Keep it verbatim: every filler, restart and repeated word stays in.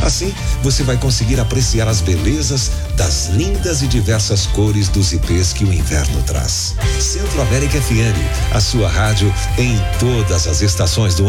Assim, você vai conseguir apreciar as belezas das lindas e diversas cores dos ipês que o inverno traz. Centro América F M, a sua rádio em todas as estações do